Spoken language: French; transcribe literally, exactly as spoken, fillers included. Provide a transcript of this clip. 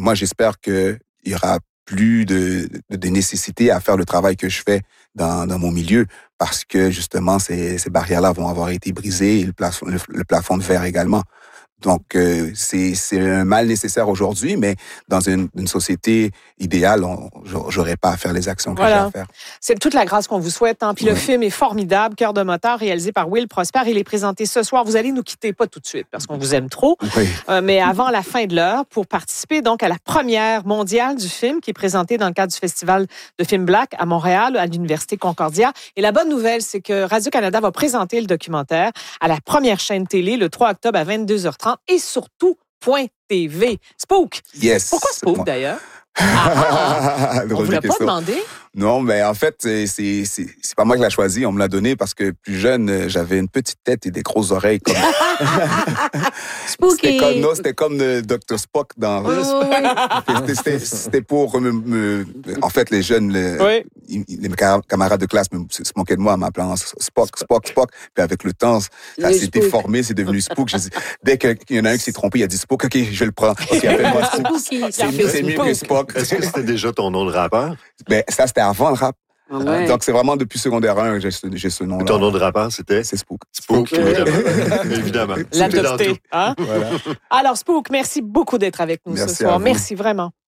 moi, j'espère qu'il y aura plus de, de, de nécessité à faire le travail que je fais dans, dans mon milieu parce que, justement, ces, ces barrières-là vont avoir été brisées et le plafond, le, le plafond de verre également. Donc, euh, c'est, c'est un mal nécessaire aujourd'hui, mais dans une, une société idéale, on, j'aurais pas à faire les actions que voilà. j'ai à faire. C'est toute la grâce qu'on vous souhaite. Hein? Puis oui. Le film est formidable, Cœur de moteur, réalisé par Will Prosper. Il est présenté ce soir. Vous allez nous quitter, pas tout de suite, parce qu'on vous aime trop, oui. euh, mais avant la fin de l'heure, pour participer donc à la première mondiale du film qui est présentée dans le cadre du Festival de film Black à Montréal, à l'Université Concordia. Et la bonne nouvelle, c'est que Radio-Canada va présenter le documentaire à la première chaîne télé le trois octobre à vingt-deux heures trente et surtout Point T V. Spook. Yes. Pourquoi Spook, d'ailleurs? Ah, on ne vous l'a pas demandé? Non, mais en fait, c'est, c'est, c'est, c'est pas moi qui l'ai choisi. On me l'a donné parce que plus jeune, j'avais une petite tête et des grosses oreilles. Comme... Spooky. C'était comme, non, c'était comme le docteur Spock dans... Oui, oui, oui. C'était, c'était, c'était pour me, me... En fait, les jeunes, les, oui. les camarades de classe me se moquaient de moi en m'appelant Spock, Spock, Spock. Puis avec le temps, ça le s'est Spook. déformé, c'est devenu Spook. Je dis, dès qu'il y en a un qui s'est trompé, il a dit Spook, OK, je le prends. OK, appelle-moi Spook. Spooky. C'est, mieux, c'est mieux que Spock. Est-ce que c'était déjà ton nom de rappeur? Ben, ça, c'était avant le rap. Ouais. Donc, c'est vraiment depuis secondaire un que j'ai ce, j'ai ce nom-là. Ton nom de rappeur, c'était? C'est Spook. Spook, Spook. évidemment. évidemment. L'adopté. Hein? Voilà. Alors, Spook, merci beaucoup d'être avec nous merci ce soir. à vous. Merci vraiment.